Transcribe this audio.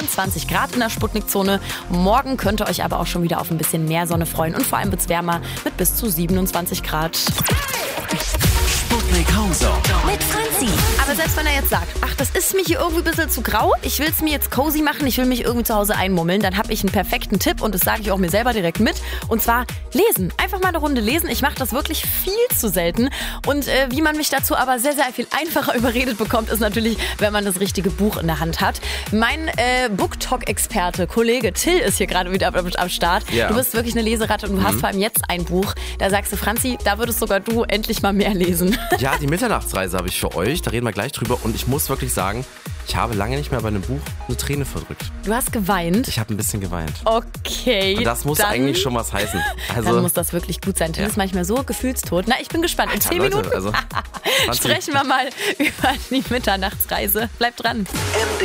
23 Grad in der Sputnikzone. Morgen könnt ihr euch aber auch schon wieder auf ein bisschen mehr Sonne freuen und vor allem wird's wärmer mit bis zu 27 Grad. Sputnik Homezone Mit Franzi. Aber selbst wenn er jetzt sagt, ach, das ist mir hier irgendwie ein bisschen zu grau, ich will es mir jetzt cozy machen, ich will mich irgendwie zu Hause einmummeln, dann habe ich einen perfekten Tipp und das sage ich auch mir selber direkt mit. Und zwar lesen. Einfach mal eine Runde lesen. Ich mache das wirklich viel zu selten. Und wie man mich dazu aber sehr, sehr viel einfacher überredet bekommt, ist natürlich, wenn man das richtige Buch in der Hand hat. Mein BookTok-Experte, Kollege Till ist hier gerade wieder am Start. Ja. Du bist wirklich eine Leseratte und du hast vor allem jetzt ein Buch. Da sagst du, Franzi, da würdest sogar du endlich mal mehr lesen. Ja, die Mitternachtsreise habe ich für euch. Da reden wir gleich drüber. Und ich muss wirklich sagen, ich habe lange nicht mehr bei einem Buch eine Träne verdrückt. Du hast geweint? Ich habe ein bisschen geweint. Okay. Und das muss eigentlich schon was heißen. Also, dann muss das wirklich gut sein. Till ist manchmal so gefühlstot. Na, ich bin gespannt. In 10 Leute, Minuten also, sprechen wir mal über die Mitternachtsreise. Bleibt dran.